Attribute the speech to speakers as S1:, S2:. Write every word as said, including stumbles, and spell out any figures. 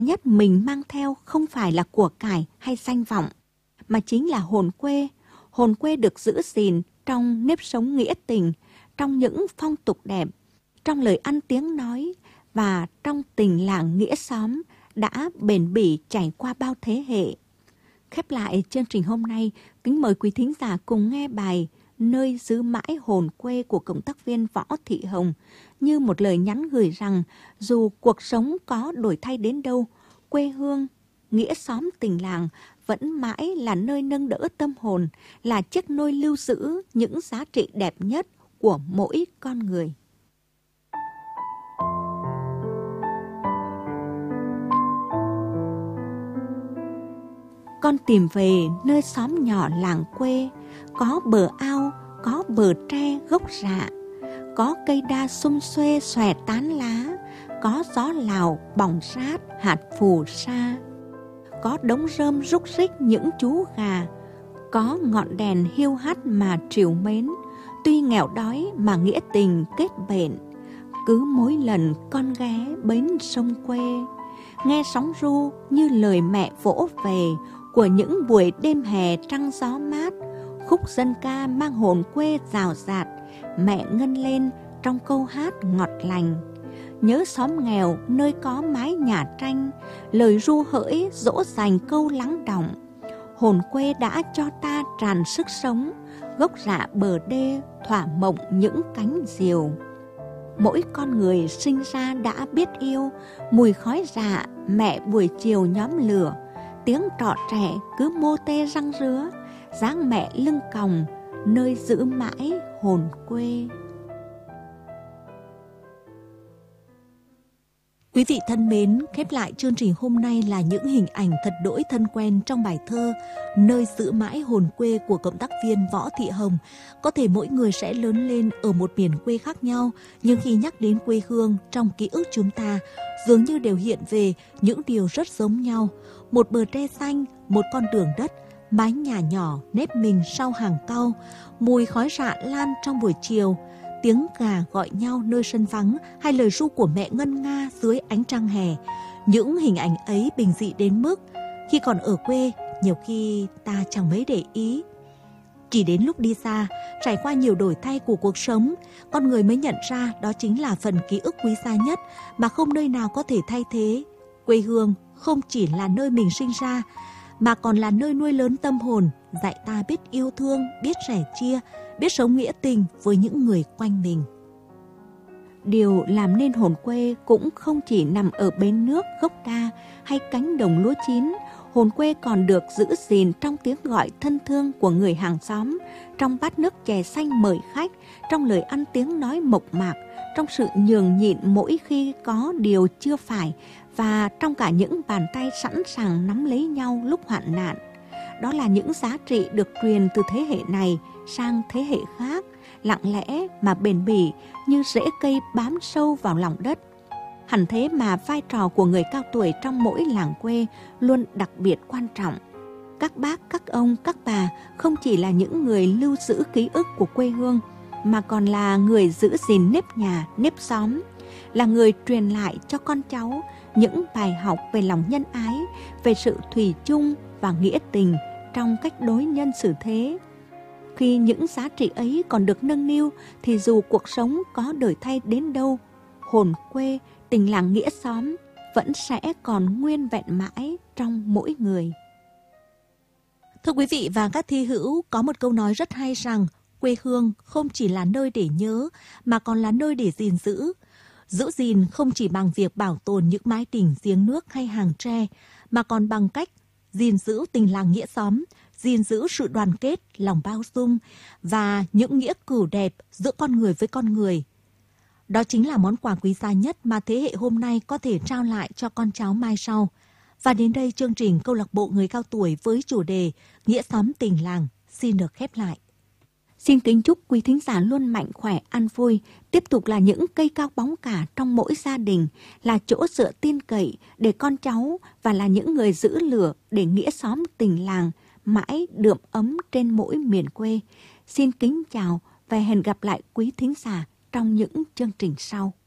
S1: nhất mình mang theo không phải là của cải hay danh vọng, mà chính là hồn quê. Hồn quê được giữ gìn trong nếp sống nghĩa tình, trong những phong tục đẹp, trong lời ăn tiếng nói và trong tình làng nghĩa xóm đã bền bỉ trải qua bao thế hệ. Khép lại chương trình hôm nay, kính mời quý thính giả cùng nghe bài Nơi giữ mãi hồn quê của cộng tác viên Võ Thị Hồng, như một lời nhắn gửi rằng dù cuộc sống có đổi thay đến đâu, quê hương, nghĩa xóm tình làng vẫn mãi là nơi nâng đỡ tâm hồn, là chiếc nôi lưu giữ những giá trị đẹp nhất của mỗi con người. Con tìm về nơi xóm nhỏ làng quê, có bờ ao, có bờ tre gốc rạ, có cây đa sum xuê xòe tán lá, có gió Lào bỏng rát hạt phù sa, có đống rơm rúc rích những chú gà, có ngọn đèn hiu hắt mà trìu mến, tuy nghèo đói mà nghĩa tình kết bền. Cứ mỗi lần con ghé bến sông quê, nghe sóng ru như lời mẹ vỗ về của những buổi đêm hè trăng gió mát, khúc dân ca mang hồn quê rào rạt, mẹ ngân lên trong câu hát ngọt lành. Nhớ xóm nghèo nơi có mái nhà tranh, lời ru hỡi dỗ dành câu lắng đọng. Hồn quê đã cho ta tràn sức sống, gốc rạ bờ đê thỏa mộng những cánh diều. Mỗi con người sinh ra đã biết yêu, mùi khói rạ mẹ buổi chiều nhóm lửa, tiếng trọ trẻ cứ mô tê răng rứa, dáng mẹ lưng còng nơi giữ mãi hồn quê.
S2: Quý vị thân mến, khép lại chương trình hôm nay là những hình ảnh thật đỗi thân quen trong bài thơ Nơi giữ mãi hồn quê của cộng tác viên Võ Thị Hồng. Có thể mỗi người sẽ lớn lên ở một miền quê khác nhau, nhưng khi nhắc đến quê hương trong ký ức chúng ta, dường như đều hiện về những điều rất giống nhau. Một bờ tre xanh, một con đường đất, mái nhà nhỏ nếp mình sau hàng cau, mùi khói rạ lan trong buổi chiều, tiếng gà gọi nhau nơi sân vắng hay lời ru của mẹ ngân nga dưới ánh trăng hè. Những hình ảnh ấy bình dị đến mức khi còn ở quê nhiều khi ta chẳng mấy để ý. Chỉ đến lúc đi xa, trải qua nhiều đổi thay của cuộc sống, con người mới nhận ra đó chính là phần ký ức quý giá nhất mà không nơi nào có thể thay thế. Quê hương không chỉ là nơi mình sinh ra, mà còn là nơi nuôi lớn tâm hồn, dạy ta biết yêu thương, biết sẻ chia, biết sống nghĩa tình với những người quanh mình.
S1: Điều làm nên hồn quê cũng không chỉ nằm ở bến nước, gốc đa hay cánh đồng lúa chín. Hồn quê còn được giữ gìn trong tiếng gọi thân thương của người hàng xóm, trong bát nước chè xanh mời khách, trong lời ăn tiếng nói mộc mạc, trong sự nhường nhịn mỗi khi có điều chưa phải, và trong cả những bàn tay sẵn sàng nắm lấy nhau lúc hoạn nạn. Đó là những giá trị được truyền từ thế hệ này sang thế hệ khác, lặng lẽ mà bền bỉ như rễ cây bám sâu vào lòng đất. Hẳn thế mà vai trò của người cao tuổi trong mỗi làng quê luôn đặc biệt quan trọng. Các bác, các ông, các bà không chỉ là những người lưu giữ ký ức của quê hương, mà còn là người giữ gìn nếp nhà, nếp xóm, là người truyền lại cho con cháu những bài học về lòng nhân ái, về sự thủy chung và nghĩa tình trong cách đối nhân xử thế. Khi những giá trị ấy còn được nâng niu thì dù cuộc sống có đổi thay đến đâu, hồn quê, tình làng nghĩa xóm vẫn sẽ còn nguyên vẹn mãi trong mỗi người.
S2: Thưa quý vị và các thi hữu, có một câu nói rất hay rằng quê hương không chỉ là nơi để nhớ mà còn là nơi để gìn giữ. Giữ gìn không chỉ bằng việc bảo tồn những mái đình giếng nước hay hàng tre, mà còn bằng cách gìn giữ tình làng nghĩa xóm, gìn giữ sự đoàn kết, lòng bao dung và những nghĩa cử đẹp giữa con người với con người. Đó chính là món quà quý giá nhất mà thế hệ hôm nay có thể trao lại cho con cháu mai sau. Và đến đây chương trình Câu lạc bộ người cao tuổi với chủ đề Nghĩa xóm tình làng xin được khép lại.
S1: Xin kính chúc quý thính giả luôn mạnh khỏe, an vui, tiếp tục là những cây cao bóng cả trong mỗi gia đình, là chỗ dựa tin cậy để con cháu và là những người giữ lửa để nghĩa xóm tình làng mãi đượm ấm trên mỗi miền quê. Xin kính chào và hẹn gặp lại quý thính giả trong những chương trình sau.